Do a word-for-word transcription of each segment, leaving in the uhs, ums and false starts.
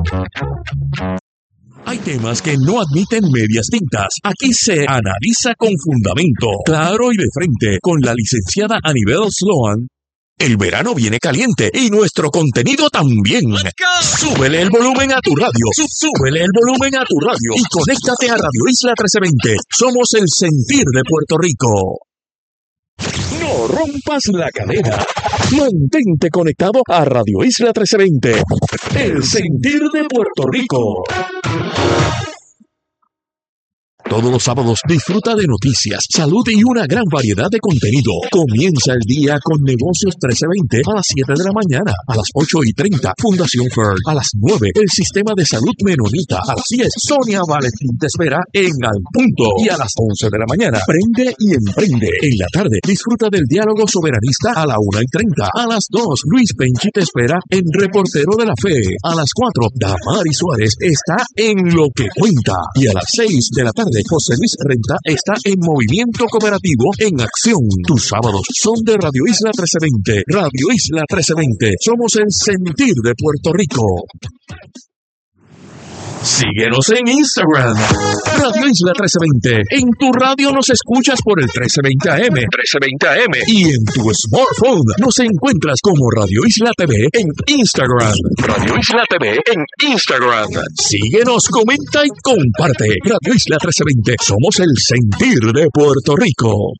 Hay temas que no admiten medias tintas. Aquí se analiza con fundamento, claro y de frente, con la licenciada Anibel Sloan. El verano viene caliente y nuestro contenido también. Súbele el volumen a tu radio. Súbele el volumen a tu radio y conéctate a Radio Isla trece veinte. Somos el sentir de Puerto Rico. No rompas la cadena. Mantente conectado a Radio Isla trece veinte. El sentir de Puerto Rico. Todos los sábados disfruta de noticias, salud y una gran variedad de contenido. Comienza el día con Negocios trece veinte a las siete de la mañana. A las ocho y treinta, Fundación Ferd. A las nueve, el Sistema de Salud Menonita. A las diez, Sonia Valentín te espera en Al Punto. Y a las once de la mañana, Prende y Emprende. En la tarde, disfruta del diálogo soberanista a la una y treinta. A las dos, Luis Penchi te espera en Reportero de la Fe. A las cuatro, Damari Suárez está en Lo que Cuenta. Y a las seis de la tarde, José Luis Renta está en Movimiento Cooperativo en Acción. Tus sábados son de Radio Isla trece veinte. Radio Isla trece veinte. Somos el sentir de Puerto Rico. Síguenos en Instagram, Radio Isla trece veinte. En tu radio nos escuchas por el trece veinte A M, trece veinte A M. Y en tu smartphone nos encuentras como Radio Isla T V en Instagram. Radio Isla T V en Instagram. Síguenos, comenta y comparte. Radio Isla trece veinte. Somos el sentir de Puerto Rico.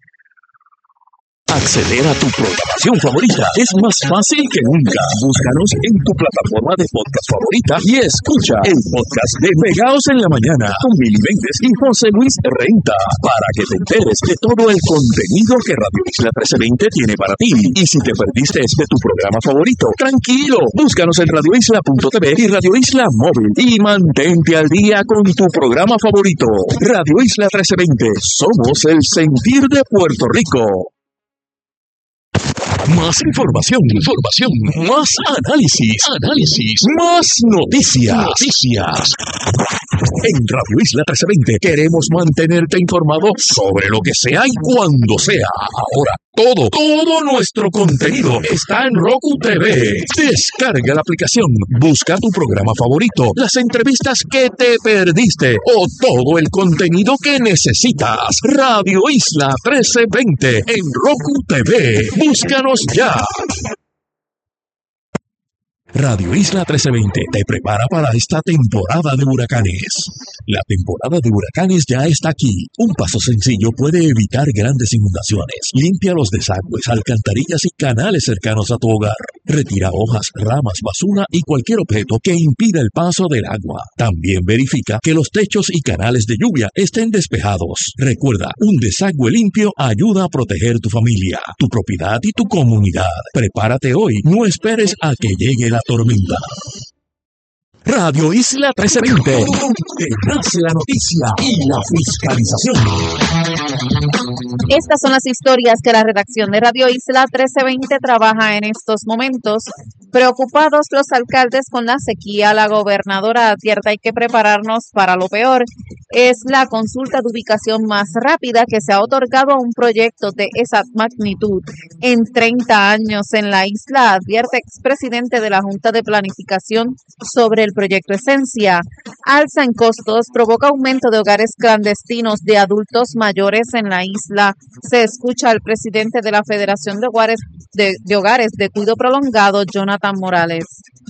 Acceder a tu programación favorita es más fácil que nunca. Búscanos en tu plataforma de podcast favorita y escucha el podcast de Pegados en la Mañana con Mili Méndez y José Luis Renta para que te enteres de todo el contenido que Radio Isla trece veinte tiene para ti. Y si te perdiste de tu programa favorito, tranquilo, búscanos en radio isla punto t v y Radio Isla Móvil y mantente al día con tu programa favorito. Radio Isla trece veinte, somos el sentir de Puerto Rico. Más información, información, más análisis, análisis, más noticias, noticias. En Radio Isla trece veinte queremos mantenerte informado sobre lo que sea y cuando sea. Ahora, todo, todo nuestro contenido está en Roku T V. Descarga la aplicación, busca tu programa favorito, las entrevistas que te perdiste o todo el contenido que necesitas. Radio Isla trece veinte en Roku T V. Búscanos ya. Radio Isla trece veinte te prepara para esta temporada de huracanes. La temporada de huracanes ya está aquí. Un paso sencillo puede evitar grandes inundaciones. Limpia los desagües, alcantarillas y canales cercanos a tu hogar. Retira hojas, ramas, basura y cualquier objeto que impida el paso del agua. También verifica que los techos y canales de lluvia estén despejados. Recuerda, un desagüe limpio ayuda a proteger tu familia, tu propiedad y tu comunidad. Prepárate hoy, no esperes a que llegue la tormenta. Radio Isla trece veinte, donde nace la noticia y la fiscalización. Estas son las historias que la redacción de Radio Isla trece veinte trabaja en estos momentos. Preocupados los alcaldes con la sequía, la gobernadora advierte hay que prepararnos para lo peor. Es la consulta de ubicación más rápida que se ha otorgado a un proyecto de esa magnitud en treinta años en la isla, advierte expresidente de la Junta de Planificación sobre el proyecto Esencia. Alza en costos, provoca aumento de hogares clandestinos de adultos mayores en la isla. Se escucha al presidente de la Federación de Hogares de, de Hogares de Cuidado Prolongado, Jonathan Morales.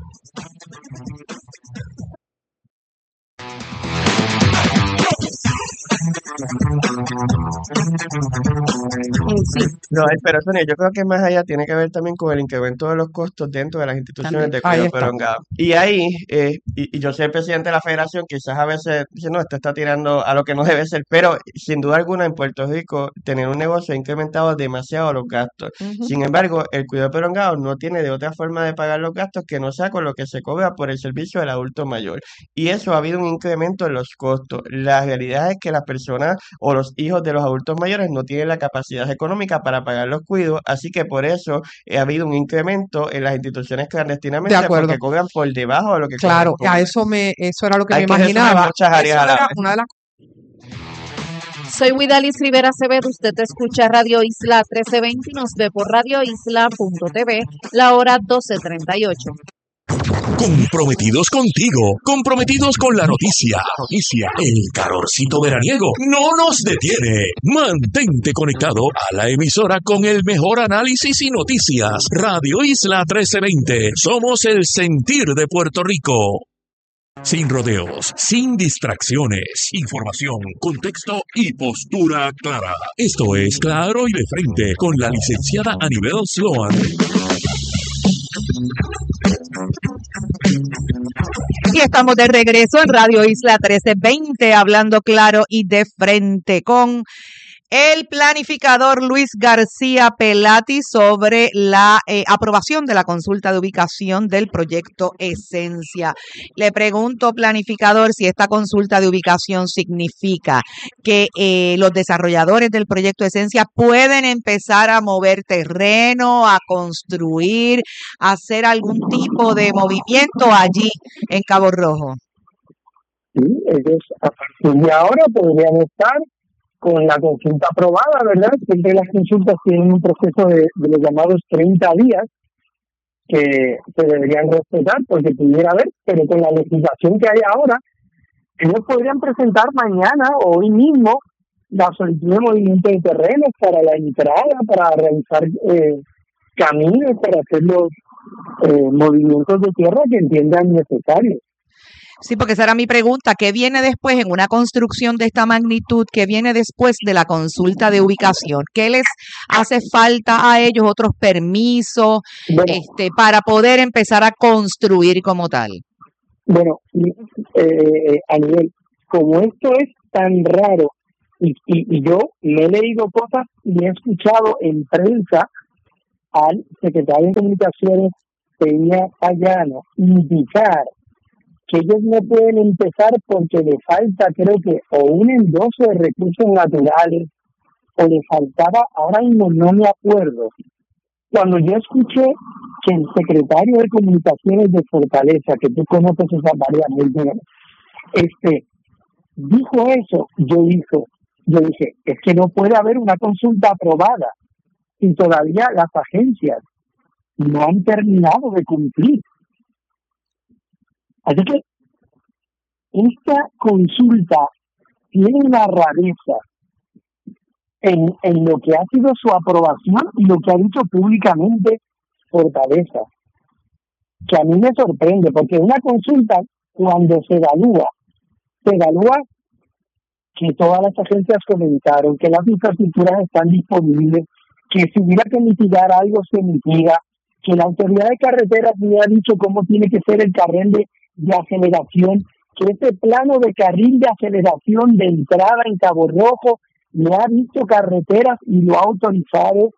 Sí. No, pero Sonia, yo creo que más allá tiene que ver también con el incremento de los costos dentro de las instituciones también de cuidado prolongado. Y ahí, eh, y, y yo soy el presidente de la federación, quizás a veces dice, no, esto está tirando a lo que no debe ser, pero sin duda alguna en Puerto Rico tener un negocio ha incrementado demasiado los gastos. Uh-huh. Sin embargo, el cuidado prolongado no tiene de otra forma de pagar los gastos que no sea con lo que se cobra por el servicio del adulto mayor. Y eso ha habido un incremento en los costos. La realidad es que las personas o los hijos de los adultos mayores no tienen la capacidad económica para pagar los cuidados, así que por eso ha habido un incremento en las instituciones clandestinamente de acuerdo, porque cobran por debajo de lo que claro, cobran. a eso me eso era lo que Hay me que imaginaba. Muchas áreas eso era una de las... Soy Widalis Rivera Acevedo, usted escucha Radio Isla trece veinte y nos ve por radio isla punto t v, la hora doce treinta y ocho. Comprometidos contigo, comprometidos con la noticia. La noticia, el calorcito veraniego no nos detiene. Mantente conectado a la emisora con el mejor análisis y noticias. Radio Isla trece veinte. Somos el sentir de Puerto Rico. Sin rodeos, sin distracciones, información, contexto y postura clara. Esto es Claro y de Frente con la licenciada Anibel Sloan. Y estamos de regreso en Radio Isla trece veinte, hablando claro y de frente con el planificador Luis García Pelati sobre la eh, aprobación de la consulta de ubicación del proyecto Esencia. Le pregunto, planificador, si esta consulta de ubicación significa que eh, los desarrolladores del proyecto Esencia pueden empezar a mover terreno, a construir, a hacer algún tipo de movimiento allí en Cabo Rojo. Sí, ellos a partir de ahora podrían estar con la consulta aprobada, ¿verdad? Siempre las consultas tienen un proceso de, de los llamados treinta días que se deberían respetar porque pudiera haber, pero con la legislación que hay ahora, ellos podrían presentar mañana o hoy mismo la solicitud de movimiento de terrenos para la entrada, para realizar eh, caminos, para hacer los eh, movimientos de tierra que entiendan necesarios. Sí, porque esa era mi pregunta. ¿Qué viene después en una construcción de esta magnitud? ¿Qué viene después de la consulta de ubicación? ¿Qué les hace falta a ellos? ¿Otros permisos bueno, este, para poder empezar a construir como tal? Bueno, eh, a nivel, como esto es tan raro, y, y, y yo me he leído cosas y he escuchado en prensa al secretario de Comunicaciones, Peña Payano, indicar que ellos no pueden empezar porque le falta, creo que, o un endoso de recursos naturales, o le faltaba, ahora mismo no me acuerdo. Cuando yo escuché que el secretario de Comunicaciones de Fortaleza, que tú conoces esa variable muy bien, este, dijo eso, yo dije, yo dije, es que no puede haber una consulta aprobada y todavía las agencias no han terminado de cumplir. Así que esta consulta tiene una rareza en, en lo que ha sido su aprobación y lo que ha dicho públicamente Fortaleza, que a mí me sorprende, porque una consulta, cuando se evalúa, se evalúa que todas las agencias comentaron, que las infraestructuras están disponibles, que si hubiera que mitigar algo se mitiga, que la autoridad de carreteras me ha dicho cómo tiene que ser el carril de de aceleración, que ese plano de carril de aceleración de entrada en Cabo Rojo le ha visto carreteras y lo ha autorizado.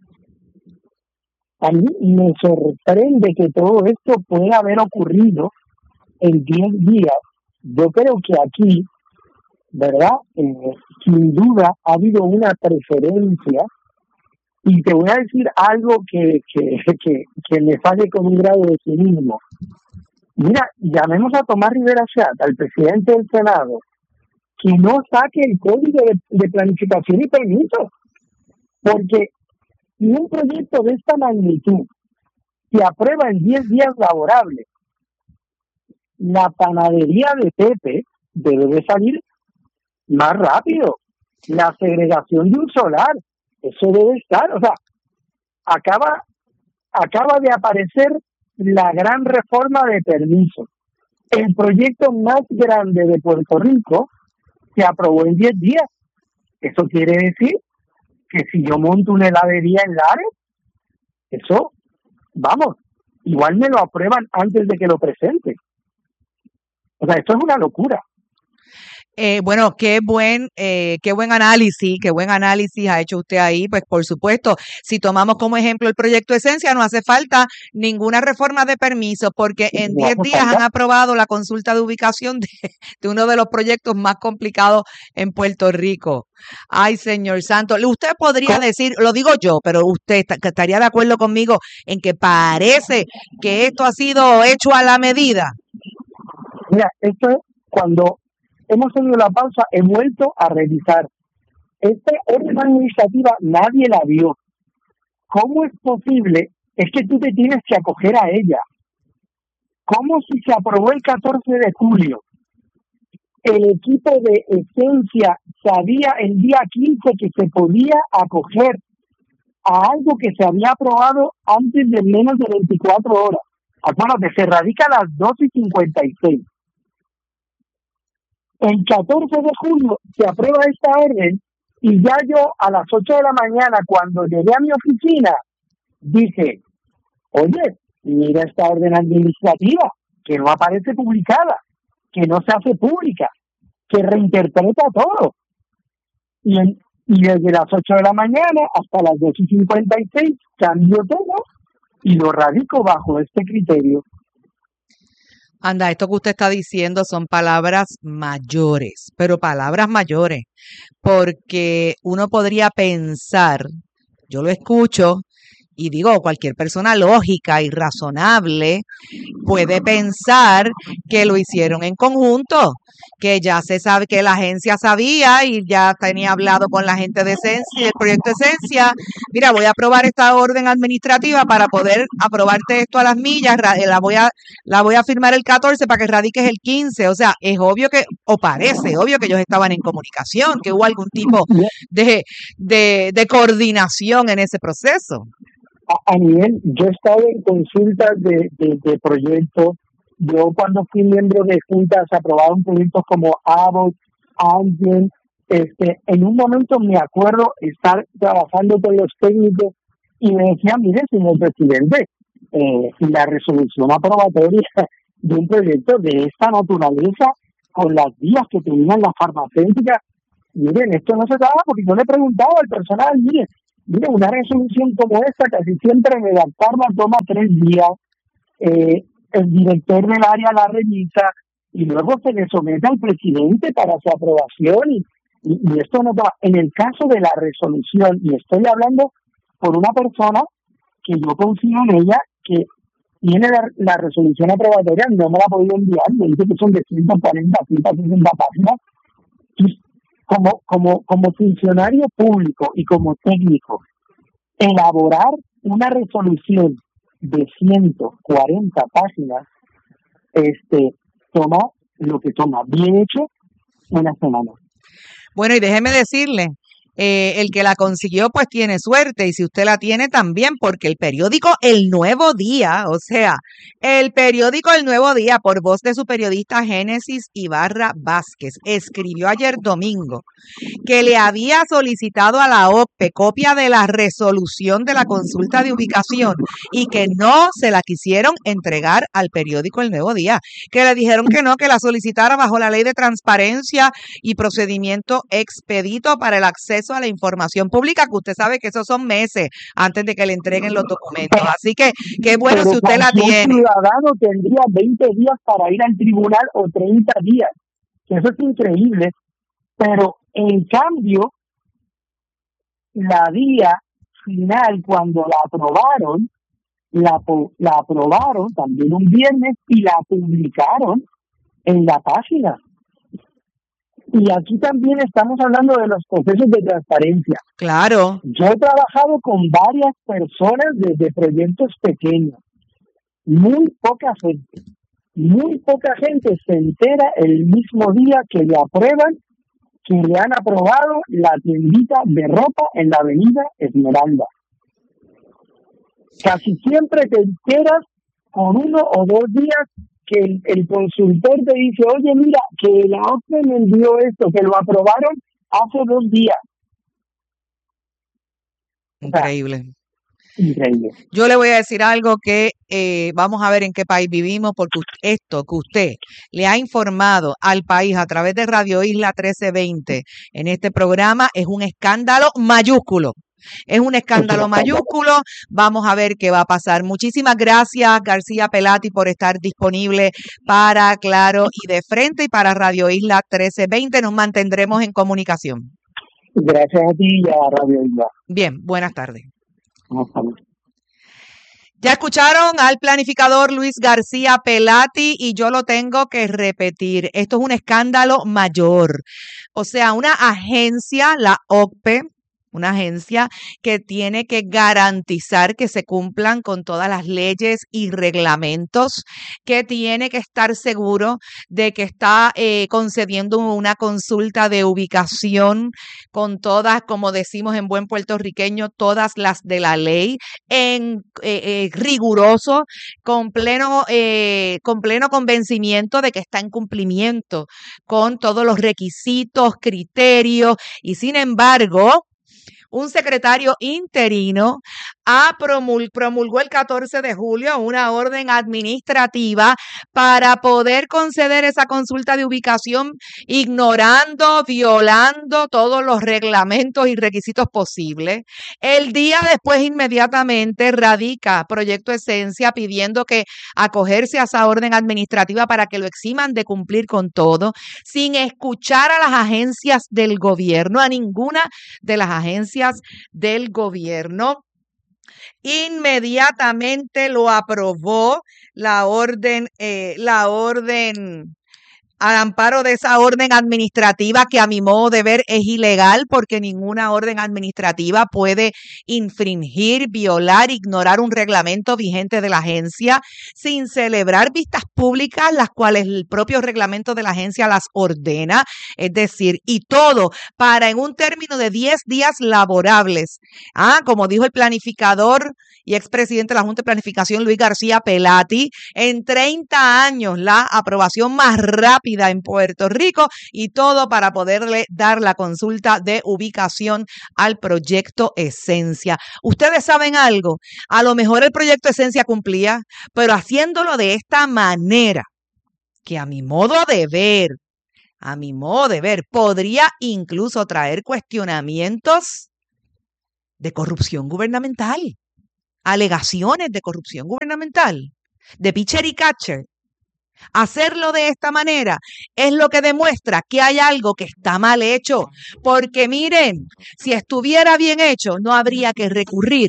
A mí me sorprende que todo esto pueda haber ocurrido en diez días. Yo creo que aquí, ¿verdad? Eh, sin duda ha habido una preferencia, y te voy a decir algo que, que, que, que me sale con un grado de cinismo. Mira, llamemos a Tomás Rivera Schatz, al presidente del Senado, que no saque el código de, de planificación y permisos, porque si un proyecto de esta magnitud se aprueba en diez días laborables, la panadería de Pepe debe de salir más rápido, la segregación de un solar, eso debe estar, o sea, acaba, acaba de aparecer la gran reforma de permisos. El proyecto más grande de Puerto Rico se aprobó en diez días. Eso quiere decir que si yo monto una heladería en Lares, eso, vamos, igual me lo aprueban antes de que lo presente. O sea, esto es una locura. Eh, bueno, qué buen, eh, qué buen análisis, qué buen análisis ha hecho usted ahí. Pues por supuesto, si tomamos como ejemplo el proyecto Esencia, no hace falta ninguna reforma de permiso, porque en diez días han aprobado la consulta de ubicación de, de uno de los proyectos más complicados en Puerto Rico. Ay, señor santo, usted podría decir, lo digo yo, pero usted estaría de acuerdo conmigo en que parece que esto ha sido hecho a la medida. Mira, esto es cuando hemos tenido la pausa, he vuelto a revisar. Esta orden administrativa nadie la vio. ¿Cómo es posible? Es que tú te tienes que acoger a ella. como si se aprobó el catorce de julio. El equipo de Esencia sabía el día quince que se podía acoger a algo que se había aprobado antes de menos de veinticuatro horas. Acuérdate, se radica a las doce y cincuenta y seis. El catorce de julio se aprueba esta orden y ya yo a las ocho de la mañana, cuando llegué a mi oficina, dije, oye, mira esta orden administrativa que no aparece publicada, que no se hace pública, que reinterpreta todo. Y, en, y desde las ocho de la mañana hasta las doce y cincuenta y seis cambió todo y lo radico bajo este criterio. Anda, esto que usted está diciendo son palabras mayores, pero palabras mayores, porque uno podría pensar, yo lo escucho, y digo, cualquier persona lógica y razonable puede pensar que lo hicieron en conjunto, que ya se sabe que la agencia sabía y ya tenía hablado con la gente de Esencia, el proyecto Esencia. Mira, voy a aprobar esta orden administrativa para poder aprobarte esto a las millas, la voy a, la voy a firmar el catorce para que radiques el quince. O sea, es obvio que, o parece obvio que ellos estaban en comunicación, que hubo algún tipo de, de, de coordinación en ese proceso. A, a nivel, yo he estado en consultas de, de, de proyectos. Yo cuando fui miembro de juntas aprobaron proyectos como Abbott, Amgen. Este, en un momento me acuerdo estar trabajando con los técnicos y me decían, mire, señor presidente, eh, la resolución aprobatoria de un proyecto de esta naturaleza con las vías que tenían las farmacéuticas, miren, esto no se traba, porque yo le preguntaba al personal, mire, mire, una resolución como esta casi siempre redactarla toma tres días, eh, el director del área la revisa y luego se le somete al presidente para su aprobación y, y, y esto no toma. En el caso de la resolución, y estoy hablando por una persona que yo confío en ella, que tiene la, la resolución aprobatoria, no me la ha podido enviar, me dice que son de ciento cuarenta, ciento sesenta páginas, y como, como, como funcionario público y como técnico, elaborar una resolución de ciento cuarenta páginas, este, toma lo que toma, bien hecho, una semana. Bueno, y déjeme decirle, eh, el que la consiguió pues tiene suerte, y si usted la tiene también, porque el periódico El Nuevo Día, o sea, el periódico El Nuevo Día, por voz de su periodista Génesis Ibarra Vázquez, escribió ayer domingo que le había solicitado a la O P E copia de la resolución de la consulta de ubicación y que no se la quisieron entregar al periódico El Nuevo Día, que le dijeron que no, que la solicitara bajo la ley de transparencia y procedimiento expedito para el acceso a la información pública, que usted sabe que esos son meses antes de que le entreguen los documentos. Así que qué bueno Pero si usted la tiene. Un ciudadano tendría veinte días para ir al tribunal o treinta días. Eso es increíble. Pero en cambio, la vía final, cuando la aprobaron, la, la aprobaron también un viernes y la publicaron en la página. Y aquí también estamos hablando de los procesos de transparencia. Claro. Yo he trabajado con varias personas desde proyectos pequeños. Muy poca gente, muy poca gente se entera el mismo día que le aprueban, que le han aprobado la tiendita de ropa en la avenida Esmeralda. Casi siempre te enteras con uno o dos días que el, el consultor te dice, oye, mira, que la O C DE me envió esto, que lo aprobaron hace dos días. Increíble. O sea, increíble. Yo le voy a decir algo que eh, vamos a ver en qué país vivimos, porque esto que usted le ha informado al país a través de Radio Isla trece veinte en este programa es un escándalo mayúsculo. Es un escándalo mayúsculo. Vamos a ver qué va a pasar. Muchísimas gracias, García Pelati, por estar disponible para Claro y de Frente y para Radio Isla trece veinte. Nos mantendremos en comunicación. Gracias a ti y a Radio Isla. Bien, buenas tardes. Ya escucharon al planificador Luis García Pelati y yo lo tengo que repetir. Esto es un escándalo mayor. O sea, una agencia, la O C P E, una agencia que tiene que garantizar que se cumplan con todas las leyes y reglamentos, que tiene que estar seguro de que está eh, concediendo una consulta de ubicación con todas, como decimos en buen puertorriqueño, todas las de la ley, en eh, eh, riguroso, con pleno, eh, con pleno convencimiento de que está en cumplimiento con todos los requisitos, criterios, y sin embargo, un secretario interino a promul- promulgó el catorce de julio una orden administrativa para poder conceder esa consulta de ubicación, ignorando, violando todos los reglamentos y requisitos posibles. El día después, inmediatamente, radica Proyecto Esencia pidiendo que acogerse a esa orden administrativa para que lo eximan de cumplir con todo, sin escuchar a las agencias del gobierno, a ninguna de las agencias del gobierno. Inmediatamente lo aprobó la orden, eh, la orden al amparo de esa orden administrativa, que a mi modo de ver es ilegal, porque ninguna orden administrativa puede infringir, violar, ignorar un reglamento vigente de la agencia sin celebrar vistas públicas, las cuales el propio reglamento de la agencia las ordena, es decir, y todo para en un término de diez días laborables. Ah, como dijo el planificador y expresidente de la Junta de Planificación, Luis García Pelati, en treinta años la aprobación más rápida en Puerto Rico, y todo para poderle dar la consulta de ubicación al Proyecto Esencia. Ustedes saben algo, a lo mejor el Proyecto Esencia cumplía, pero haciéndolo de esta manera, que a mi modo de ver, a mi modo de ver, podría incluso traer cuestionamientos de corrupción gubernamental, alegaciones de corrupción gubernamental, de pitcher y catcher. Hacerlo de esta manera es lo que demuestra que hay algo que está mal hecho, porque miren, si estuviera bien hecho, no habría que recurrir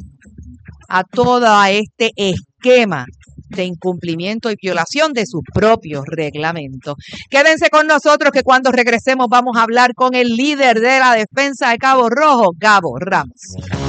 a todo este esquema de incumplimiento y violación de sus propios reglamentos. Quédense con nosotros, que cuando regresemos vamos a hablar con el líder de la defensa de Cabo Rojo, Gabo Ramos.